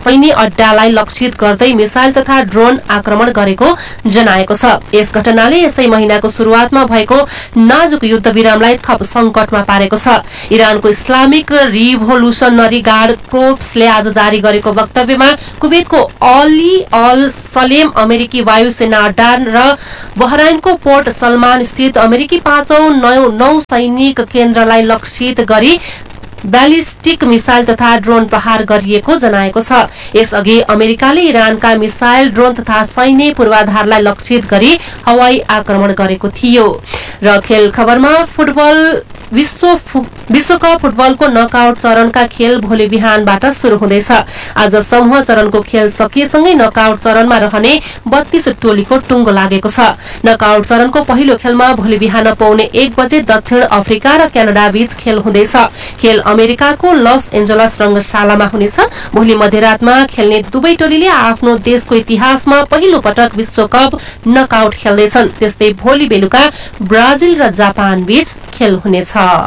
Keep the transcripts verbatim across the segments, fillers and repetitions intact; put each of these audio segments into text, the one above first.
सैन्य अड्डालाई लक्षित गर्दै मिसाइल तथा ड्रोन आक्रमण गरेको जनाएको छ। यस घटनाले यसै महिनाको शुरूआतमा भएको नाजुक युद्ध विरामलाई थप संकटमा पारेको छ। इरानको इस्लामिक रिभोल्युसनरी गार्ड क्रोप्सले आज जारी गरेको वक्तव्यमा कुवेतको अली अल सलेम अमेरिकी वायुसेना अड्डा र बहराइनको पोर्ट सलमान स्थित अमेरिकी पाँचौं नौ सैनिक केन्द्रलाई लक्षित गरी ब्यालिस्टिक मिसाइल तथा ड्रोन प्रहार गरिएको जनाएको छ। यसअघि अमेरिकाले इरानका मिसाइल ड्रोन तथा सैन्य पूर्वाधारलाई लक्षित गरी हवाई आक्रमण गरेको थियो। र खेल खबरमा फुटबल विश्व विश्वकप फुटबलको नकआउट चरणका खेल भोलि बिहानबाट शुरू हुँदैछ। आज समूह चरणको खेल सकिएसँगै नकआउट चरणमा रहने बत्तीस टोलीको टुङ्गो लागेको छ। नकआउट चरणको पहिलो खेलमा भोलि बिहान पौने एक बजे दक्षिण अफ्रिका र क्यानाडा बीच खेल हुँदैछ। खेल अमेरिकाको लस एन्जलस रंगशालामा हुनेछ। भोलि मध्यरातमा खेल्ने दुवै टोलीले आफ्नो देशको इतिहासमा पहिलो पटक विश्वकप नकआउट खेल्दैछन्। त्यस्तै भोलि बेलुका ब्राजिल र जापान बीच खेल हुनेछ।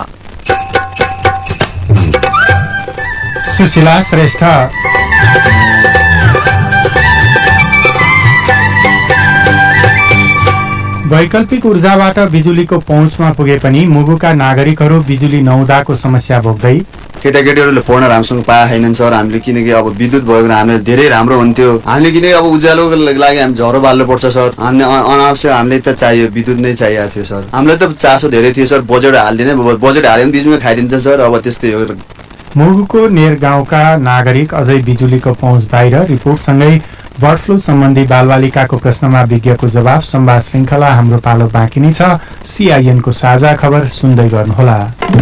सुशीला श्रेष्ठ वैकल्पिक ऊर्जाबाट बिजुलीको पहुँचमा पुगे पनि मुगुका नागरिकहरू बिजुली नहुँदाको समस्या भोग्दै केटाकेटीहरूले पढ्न राम्रोसँग पाए छैनन् सर। हामीले किनकि अब विद्युत भएको हामीले धेरै राम्रो हुन्थ्यो। हामीले किनकि अब उज्यालोको लागि हामी झरो बाल्नु पर्छ सर। हामीले अनावश्यक हामीले त चाहियो विद्युत नै चाहिएको थियो सर। हामीलाई त चासो धेरै थियो सर। बजेट हालिदिने बजेट हाल्यो भने बिचमा खाइदिन्छ सर। अब त्यस्तै हो। मुगुको नेर गाउँका नागरिक अझै बिजुलीको पहुँच बाहिर रिपोर्टसँगै बर्ड फ्लू सम्बन्धी बालबालिकाको प्रश्नमा विज्ञको जवाब संवाद श्रृंखला हाम्रो पालो बाँकी नै छ। सीआईएनको साझा खबर सुन्दै गर्नुहोला।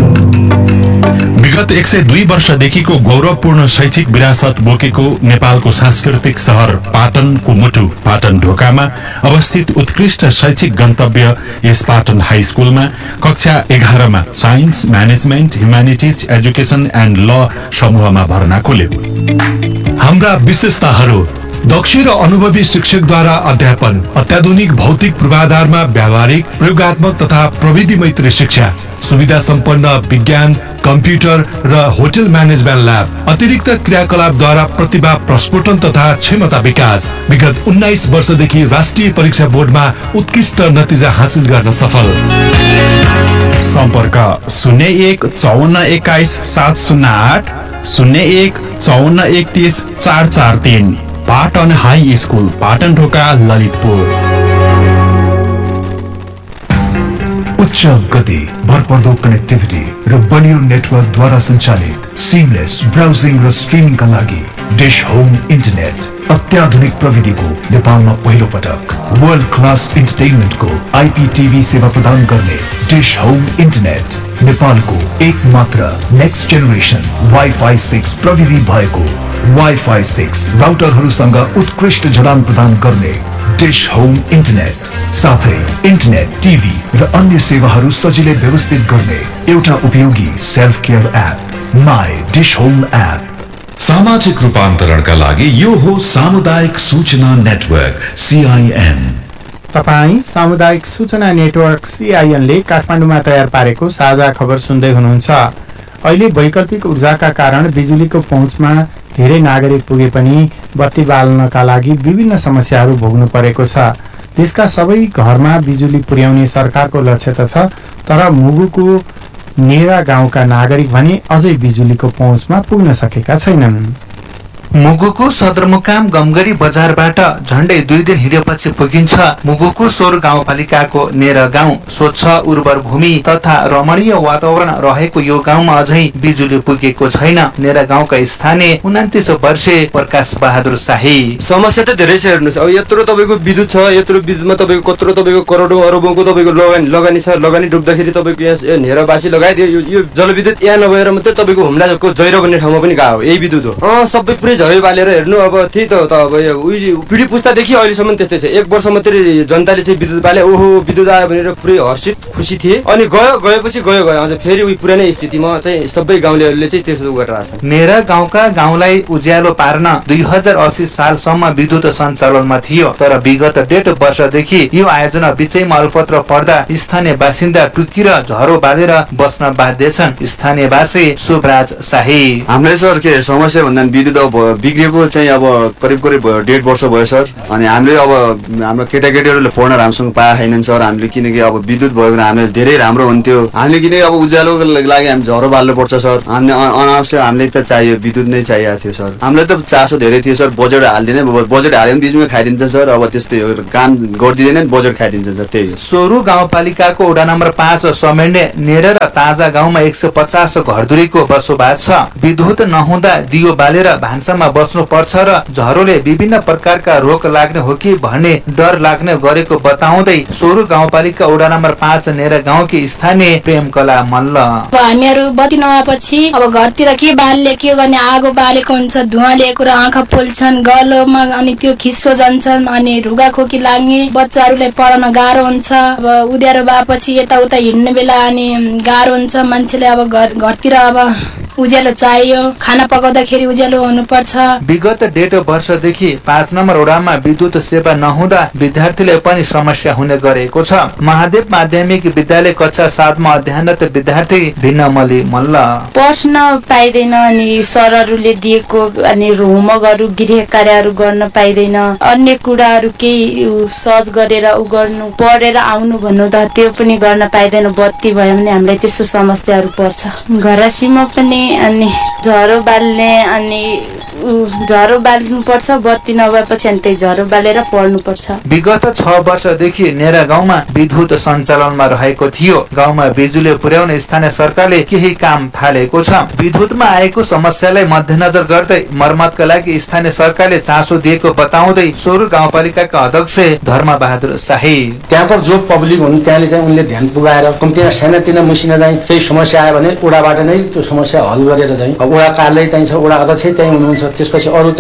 विगत एक सय दुई वर्षदेखिको गौरवपूर्ण शैक्षिक विरासत बोकेको नेपालको सांस्कृतिक शहर पाटनको मुटु पाटन ढोकामा अवस्थित उत्कृष्ट शैक्षिक गन्तव्य यस पाटन हाई स्कुलमा कक्षा एघारमा science management humanities education and ल समूहमा भर्ना खोल्यो। हाम्रा विशेषताहरू दक्ष र अनुभवी शिक्षकद्वारा अध्यापन, अत्याधुनिक भौतिक पूर्वाधारमा व्यावहारिक प्रयोगात्मक तथा प्रविधि मैत्री शिक्षा, सुविधा सम्पन्न विज्ञान कम्प्युटर र होटल म्यानेजमेन्ट ल्याब, अतिरिक्त क्रियाकलापद्वारा प्रतिभा प्रस्फुटन तथा क्षमता विकास। विगत उन्नाइस वर्षदेखि राष्ट्रिय परीक्षा बोर्डमा उत्कृष्ट नतिजा हासिल गर्न सफल। सम्पर्क शून्य एक चौवन्न एक्काइस सात शून्य आठ शून्य एक चौवन्न एकतिस चार चार तीन। पाटन हाई स्कुल पाटन ढोका ललितपुर। उच्च गति, भरपर्दो कनेक्टिभिटी र बलियो नेटवर्कद्वारा सञ्चालित सिमलेस ब्राउजिङ र स्ट्रिमिङका लागि डिश होम इन्टरनेट अत्याधुनिक प्रविधिको नेपालमा पहिलो पटक वर्ल्ड क्लास इन्टरटेनमेन्टको आइपीटीभी सेवा प्रदान गर्ने डिश होम इन्टरनेट नेपालको एक मात्र नेक्स्ट जेनेरेसन वाइफाई सिक्स प्रविधि भएको वाइफाई सिक्स राउटरहरूसँग उत्कृष्ट जडान प्रदान गर्ने डिश होम इन्टरनेट, साथै इन्टरनेट, टिभी र अन्य सेवाहरू सजिलै व्यवस्थित गर्ने एउटा उपयोगी self care app my dish home app. सामाजिक रूपान्तरणका लागि यो हो सामुदायिक सूचना नेटवर्क सीआईएन। तपाई सामुदायिक सूचना नेटवर्क सीआईएन ले काठमाडौँमा तयार पारेको साझा खबर सुन्दै हुनुहुन्छ। अहिले वैकल्पिक ऊर्जाका कारण बिजुलीको पहुँचमा धेरै नागरिक पुगे पनि बत्ती बाल्नका लागि विभिन्न समस्याहरू भोग्नु परेको छ। देशका सबै घरमा बिजुली पुर्याउने सरकारको लक्ष्य त छ, तर मुगुको नेरा गाउँका नागरिक भने अझै बिजुलीको पहुँचमा पुग्न सकेका छैनन्। मुगुको सदरमुकाम गमगढी बजारबाट झण्डै दुई दिन हिँडेपछि पुगिन्छ मुगुको सोर गाउँपालिकाको नेर गाउँ। स्वच्छ उर्वर भूमि तथा रमणीय वातावरण रहेको यो गाउँमा अझै बिजुली पुगेको छैन। नेर गाउँका स्थानीय उन्तिस वर्षीय प्रकाश बहादुर शाही। समस्या त धेरै छ। हेर्नुहोस्, अब यत्रो तपाईँको विद्युत छ, यत्रो विद्युतमा तपाईँको कत्रो तपाईँको करोडौँ अरबौँको तपाईँको लगानी लगानी छ। लगानी डुब्दाखेरि तपाईँको यहाँ नेरवासी लगाइदियो। यो जलविद्युत यहाँ नभएर मात्रै तपाईँको हुम्लाको जैरो भन्ने ठाउँमा पनि गएको यही विद्युत हो। अँ सबै पुरै झरै बालेर हेर्नु। अब त्यही त अब पिँढी पुस्तादेखि अहिलेसम्म त्यस्तै छ। एक वर्ष मात्रै जनताले चाहिँ विद्युत पाले, ओहो विद्युत आयो भनेर पुरै हर्षित खुसी थिए। अनि गयो गएपछि गयो गयो अझ फेरि उही पुरानै स्थितिमा चाहिँ सबै गाउँलेहरूले चाहिँ त्यसो गरेर आछन्। नेरा गाउँका गाउँलाई उज्यालो पार्न दुई हजार अस्सी सालसम्म विद्युत सञ्चालनमा थियो, तर विगत डेढ वर्षदेखि यो आयोजना बिचैमा अल्पत्र पर्दा स्थानीय बासिन्दा टुकी र झरो बालेर बस्न बाध्य छन्। स्थानीयवासी सुभराज शाही। हामीले सर के समस्या भन्दा विद्युत बिग्रिएको चाहिँ अब करिब करिब डेढ वर्ष भयो सर। अनि हामीले अब हाम्रो केटाकेटीहरूले पढ्न राम्रोसँग पाए छैनन् सर हामीले, किनकि अब विद्युत भयो भने हामीले धेरै राम्रो हुन्थ्यो। हामीले किनकि अब उज्यालोको लागि हामी झरो बाल्नु पर्छ सर, हामीले अनावश्यक हामीले त चाहियो विद्युत नै चाहिएको थियो सर। हामीलाई त चासो धेरै थियो सर, बजेट हालिदिने बजेट हाल्यो भने बिचमा खाइदिन्छ सर। अब त्यस्तै हो, काम गरिदिँदैन बजेट खाइदिन्छ सर, त्यही हो। सोरु गाउँपालिकाको वडा नम्बर पाँच समेट्ने नेर र ताजा गाउँमा एक सय पचास घरधुरीको बसोबास छ। विद्युत नहुँदा दियो बालेर भान्सामा बस्नु पर्छ र झरोले विभिन्न प्रकारका रोग लाग्ने हो कि भन्ने डर लाग्ने गरेको बताउँदै सोरु गाउँपालिका वडा नम्बर पाँच नेर गाउँकी स्थानीय प्रेमकला मल्ल, हामीहरू बत्ती नभएपछि अब घरतिर के बाल्ने के गर्ने, आगो बालेको हुन्छ, धुवा लिएको र आँखा पोल्छन् गलोमा, अनि त्यो खिस्सो जान्छन्, अनि रुगा खोकी लाग्ने, बच्चाहरूलाई पढाउन गाह्रो हुन्छ। अब उध्यारो भएपछि यताउता हिँड्ने बेला अनि गाह्रो हुन्छ मान्छेले। अब घरतिर अब उज्यालो चाहियो, खाना पकाउँदाखेरि उज्यालो हुनुपर्छ। विगत डेढ वर्षदेखि पाँच नम्बर वडामा विद्युत सेवा नहुँदा विद्यार्थीले पनि समस्या हुने गरेको छ। महादेव माध्यमिक विद्यालय कक्षा सातमा अध्ययनरत विद्यार्थी भिन्नमली मल्ल, पढ्न पाइँदैन अनि सरहरूले दिएको अनि होमवर्कहरू गृह कार्यहरू गर्न पाइँदैन, अन्य कुराहरू केही सर्च गरेर उ गर्नु पढेर आउनु भन्नु त त्यो पनि गर्न पाइँदैन। बत्ती भयो भने हामीलाई त्यस्तो समस्याहरू पर्छ। घरासीमा पनि अनि झरो बाल्ने अनि झरो बाल्नु पर्छ, बत्ती नभएपछि अनि त्यही झरो बालेर पढ्नु पर्छ। विगत छ वर्षदेखि नेरा गाउँमा विद्युत सञ्चालनमा रहेको थियो। गाउँमा बिजुली पुर्याउने स्थानीय सरकारले केही काम थालेको छ। विद्युतमा आएको समस्यालाई मध्यनजर गर्दै मर्मतका लागि स्थानीय सरकारले चासो दिएको बताउँदै सोरु गाउँपालिकाका अध्यक्ष धर्म बहादुर शाही, त्यहाँको जो पब्लिक हुन् त्यहाँले चाहिँ उनले ध्यान पुगाएर कम्तीमा सानातिना मसिना चाहिँ केही समस्या आयो भने ओडाबाट नै त्यो समस्या हल गरेर चाहिँ वडा कार्यालय चाहिँ छ, वडा अध्यक्ष त्यही हुनुहुन्छ, त्यसपछि अरू